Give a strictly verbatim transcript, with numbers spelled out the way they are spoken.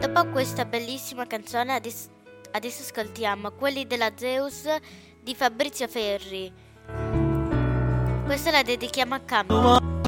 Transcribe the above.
dopo questa bellissima canzone adesso, adesso ascoltiamo Quelli della Zeus di Fabrizio Ferri. Questa la dedichiamo a Cam.